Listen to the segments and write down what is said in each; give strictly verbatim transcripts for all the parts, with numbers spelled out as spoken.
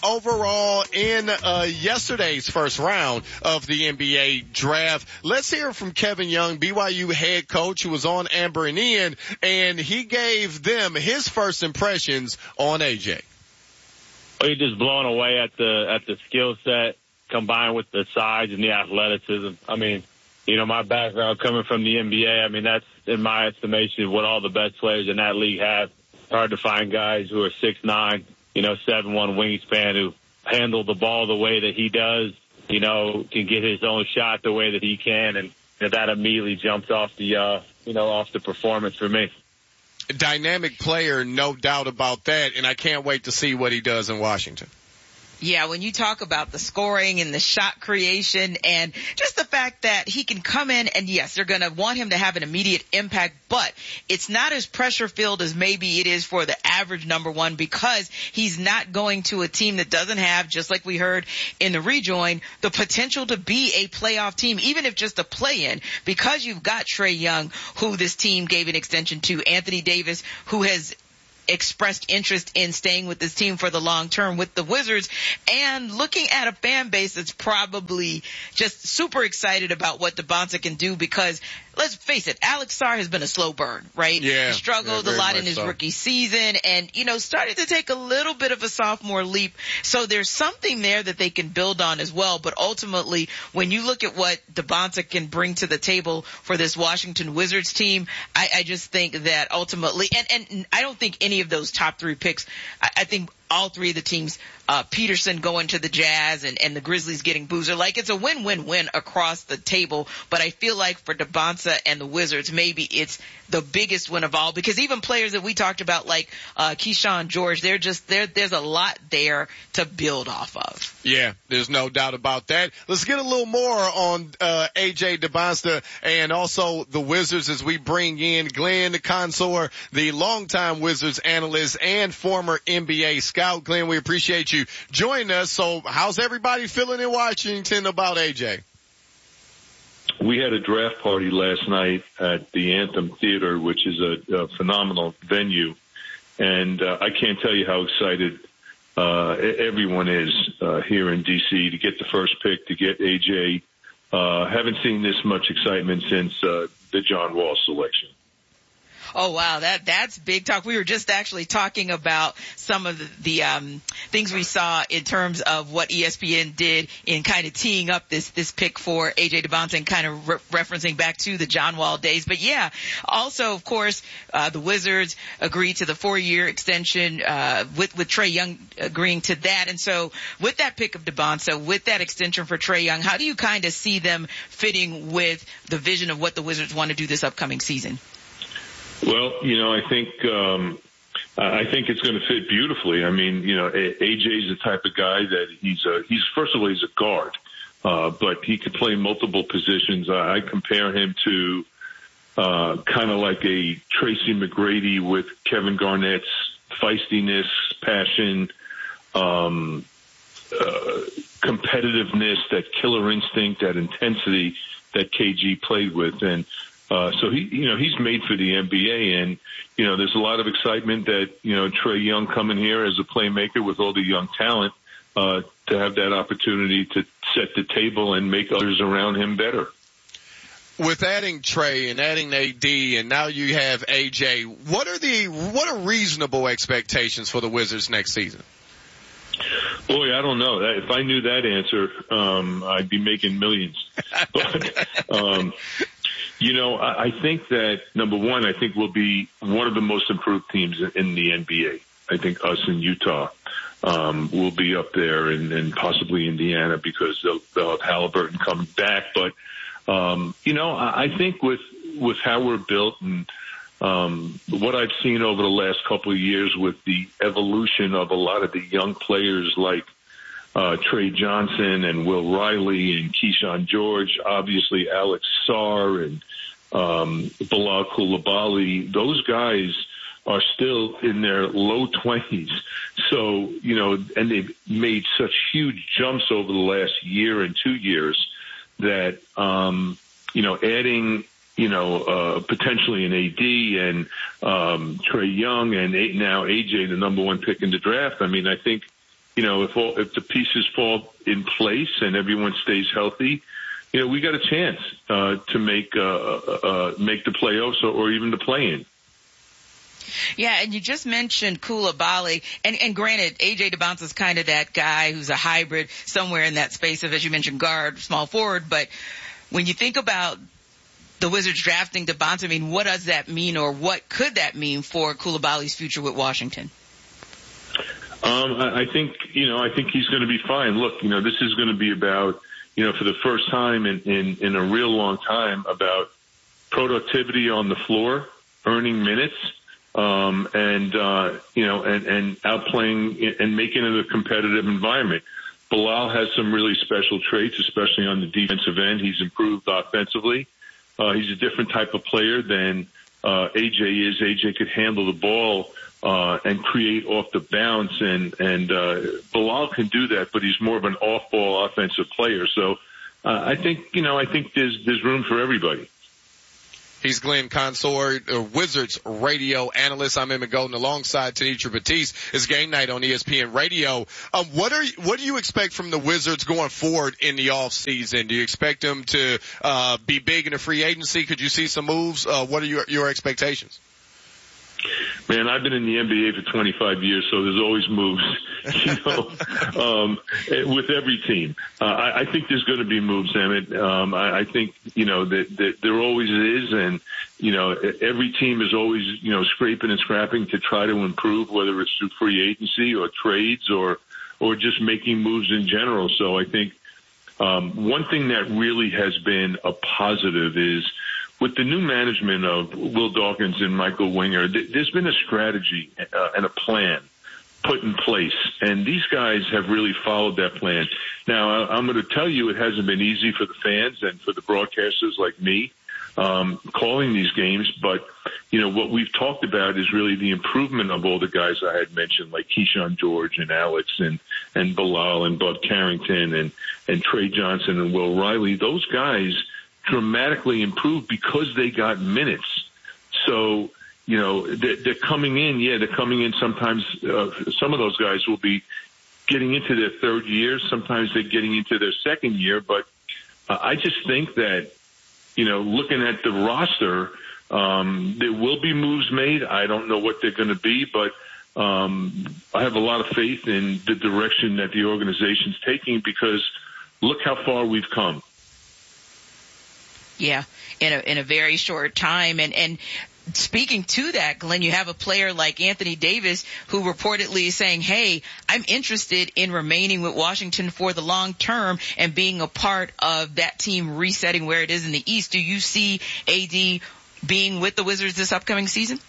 overall in uh, yesterday's first round of the N B A draft. Let's hear from Kevin Young, B Y U head coach, who was on Amber and Ian, and he gave them his first impressions on A J. Well, you're just blown away at the at the skill set combined with the size and the athleticism. I mean, you know, my background coming from the N B A, I mean, that's, in my estimation, what all the best players in that league have. It's hard to find guys who are six nine, you know, seven one wingspan who handle the ball the way that he does, you know, can get his own shot the way that he can, and you know, that immediately jumps off the, uh, you know, off the performance for me. Dynamic player, no doubt about that, and I can't wait to see what he does in Washington. Yeah, when you talk about the scoring and the shot creation and just the fact that he can come in and, yes, they're going to want him to have an immediate impact, but it's not as pressure-filled as maybe it is for the average number one because he's not going to a team that doesn't have, just like we heard in the rejoin, the potential to be a playoff team, even if just a play-in, because you've got Trae Young, who this team gave an extension to, Anthony Davis, who has expressed interest in staying with this team for the long term with the Wizards, and looking at a fan base that's probably just super excited about what Debonta can do because, let's face it, Alex Sarr has been a slow burn, right? Yeah. He struggled yeah, a lot in his so. rookie season and, you know, started to take a little bit of a sophomore leap. So there's something there that they can build on as well. But ultimately, when you look at what Debonta can bring to the table for this Washington Wizards team, I, I just think that ultimately, and, and I don't think any of those top three picks, I, I think all three of the teams, uh, Peterson going to the Jazz and, and the Grizzlies getting Boozer, like it's a win-win-win across the table. But I feel like for Debonta and the Wizards, maybe it's the biggest win of all because even players that we talked about like, uh, Keyshawn George, they're just, there, there's a lot there to build off of. Yeah, there's no doubt about that. Let's get a little more on, uh, A J Debonta and also the Wizards as we bring in Glenn Consor, the longtime Wizards analyst and former N B A scout. Glenn, we appreciate you joining us. So how's everybody feeling in Washington about A J? We had a draft party last night at the Anthem Theater, which is a, a phenomenal venue. And uh, I can't tell you how excited uh, everyone is uh, here in D C to get the first pick, to get A J. Uh, haven't seen this much excitement since uh, the John Wall selection. Oh, wow. That, that's big talk. We were just actually talking about some of the, the, um, things we saw in terms of what E S P N did in kind of teeing up this, this pick for A J Debonta and kind of re- referencing back to the John Wall days. But yeah, also, of course, uh, the Wizards agreed to the four year extension, uh, with, with Trae Young agreeing to that. And so with that pick of Debonta, with that extension for Trae Young, how do you kind of see them fitting with the vision of what the Wizards want to do this upcoming season? Well, you know, I think um, I think it's going to fit beautifully. I mean, you know, A J's the type of guy that he's a, he's first of all he's a guard, uh, but he can play multiple positions. I, I compare him to uh, kind of like a Tracy McGrady with Kevin Garnett's feistiness, passion, um, uh, competitiveness, that killer instinct, that intensity that K G played with, and. Uh, so he, you know, he's made for the N B A, and you know, there's a lot of excitement that you know Trae Young coming here as a playmaker with all the young talent uh, to have that opportunity to set the table and make others around him better. With adding Trae and adding A D, and now you have A J, what are the what are reasonable expectations for the Wizards next season? Boy, I don't know. If I knew that answer, um, I'd be making millions. But, um, you know, I, I think that, number one, I think we'll be one of the most improved teams in the N B A. I think us in Utah um, will be up there, and, and possibly Indiana because they'll, they'll have Halliburton coming back. But, um, you know, I, I think with with how we're built and um, what I've seen over the last couple of years with the evolution of a lot of the young players like uh, Trae Johnson and Will Riley and Keyshawn George, obviously Alex Sarr and um, Bilal Coulibaly, those guys are still in their low twenties. So, you know, and they've made such huge jumps over the last year and two years that, um, you know, adding, you know, uh, potentially an A D and, um, Trae Young and now A J, the number one pick in the draft. I mean, I think you know, if all, if the pieces fall in place and everyone stays healthy, you know, we got a chance uh, to make uh, uh, make the playoffs or, or even the play-in. Yeah, and you just mentioned Coulibaly, and, and granted, A J DeBounce is kind of that guy who's a hybrid somewhere in that space of, as you mentioned, guard, small forward. But when you think about the Wizards drafting DeBounce, I mean, what does that mean, or what could that mean for Coulibaly's future with Washington? Um, I, I think, you know, I think he's going to be fine. Look, you know, this is going to be about, you know, for the first time in, in, in a real long time, about productivity on the floor, earning minutes, um, and, uh, you know, and, and outplaying and making it a competitive environment. Bilal has some really special traits, especially on the defensive end. He's improved offensively. Uh, he's a different type of player than, uh, A J is. A J could handle the ball, uh, and create off the bounce, and, and, uh, Bilal can do that, but he's more of an off-ball offensive player. So, uh, I think, you know, I think there's, there's room for everybody. He's Glenn Consor, uh, Wizards radio analyst. I'm Emmett Golden alongside Tenitra Batiste. It's game night on E S P N Radio. Um, what are what do you expect from the Wizards going forward in the off season? Do you expect them to uh, be big in the free agency? Could you see some moves? Uh, what are your your expectations? Man, I've been in the N B A for twenty-five years, so there's always moves, you know, um, with every team. Uh, I, I think there's going to be moves, Emmett. Um, I, I think, you know, that, that there always is, and, you know, every team is always, you know, scraping and scrapping to try to improve, whether it's through free agency or trades or, or just making moves in general. So I think, um, one thing that really has been a positive is, with the new management of Will Dawkins and Michael Winger, th- there's been a strategy uh, and a plan put in place, and these guys have really followed that plan. Now, I- I'm going to tell you it hasn't been easy for the fans and for the broadcasters like me um, calling these games, but, you know, what we've talked about is really the improvement of all the guys I had mentioned, like Keyshawn George and Alex and, and Bilal and Bud Carrington and, and Trey Johnson and Will Riley. Those guys dramatically improved because they got minutes. So, you know, they're, they're coming in. Yeah, they're coming in. Sometimes uh, some of those guys will be getting into their third year. Sometimes they're getting into their second year. But uh, I just think that, you know, looking at the roster, um, there will be moves made. I don't know what they're going to be, but um, I have a lot of faith in the direction that the organization's taking, because look how far we've come. Yeah, in a in a very short time. And and speaking to that, Glenn, you have a player like Anthony Davis who reportedly is saying, hey, I'm interested in remaining with Washington for the long term and being a part of that team resetting where it is in the East. Do you see A D being with the Wizards this upcoming season?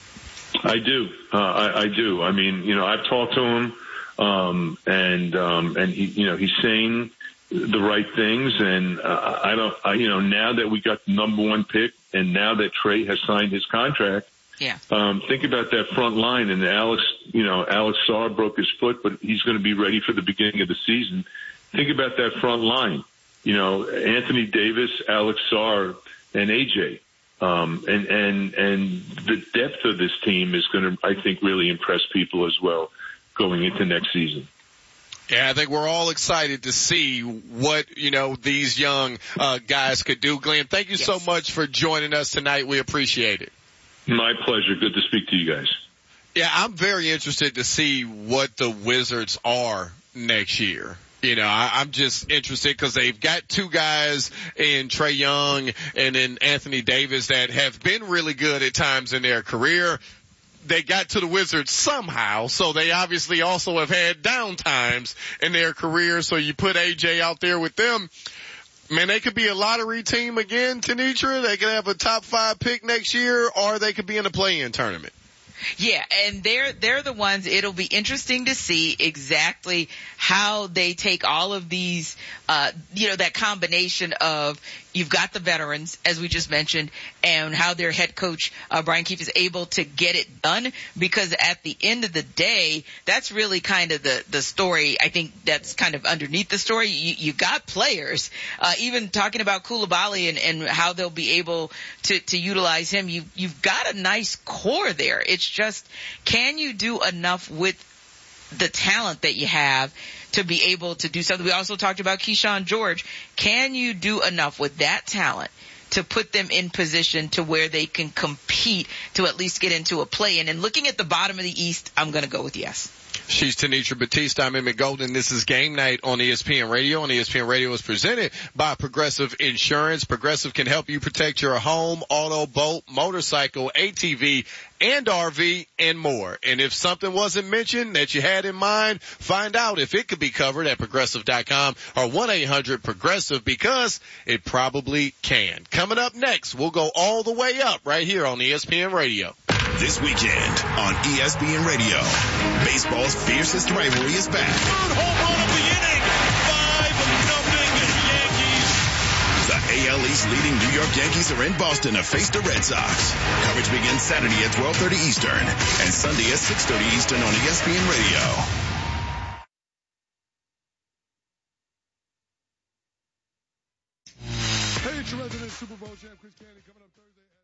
I do. Uh, I, I do. I mean, you know, I've talked to him, um, and um, and he, you know, he's saying the right things, and uh, I don't, I, you know, now that we got the number one pick, and now that Trey has signed his contract, yeah. Um, think about that front line. And Alex, you know, Alex Sarr broke his foot, but he's going to be ready for the beginning of the season. Think about that front line. You know, Anthony Davis, Alex Sarr, and A J. Um, and and and the depth of this team is going to, I think, really impress people as well going into next season. Yeah, I think we're all excited to see what, you know, these young uh, guys could do. Glenn, thank you yes. so much for joining us tonight. We appreciate it. My pleasure. Good to speak to you guys. Yeah, I'm very interested to see what the Wizards are next year. You know, I, I'm just interested because they've got two guys in Trae Young and in Anthony Davis that have been really good at times in their career. They got to the Wizards somehow, so they obviously also have had down times in their career. So you put A J out there with them. Man, they could be a lottery team again, Tenitra. They could have a top five pick next year, or they could be in a play-in tournament. Yeah, and they're they're the ones. It'll be interesting to see exactly how they take all of these, uh, you know, that combination of you've got the veterans, as we just mentioned, and how their head coach uh, Brian Keefe is able to get it done. Because at the end of the day, that's really kind of the the story. I think that's kind of underneath the story. You, you got players, uh, even talking about Coulibaly and, and how they'll be able to to utilize him. You you've got a nice core there. It's just, can you do enough with the talent that you have to be able to do something. We also talked about Keyshawn George. Can you do enough with that talent to put them in position to where they can compete to at least get into a play-in? And looking at the bottom of the East, I'm going to go with yes. She's Tanisha Batista. I'm Emmett Golden. This is Game Night on E S P N Radio. And E S P N Radio is presented by Progressive Insurance. Progressive can help you protect your home, auto, boat, motorcycle, A T V, and R V, and more. And if something wasn't mentioned that you had in mind, find out if it could be covered at progressive dot com or one eight hundred progressive, because it probably can. Coming up next, we'll go all the way up right here on E S P N Radio. This weekend on E S P N Radio, baseball's fiercest rivalry is back. Third home run of the inning. five nothing Yankees. The A L East leading New York Yankees are in Boston to face the Red Sox. Coverage begins Saturday at twelve thirty Eastern and Sunday at six thirty Eastern on E S P N Radio. Hey, it's your resident Super Bowl champ, Chris Candy, coming up Thursday.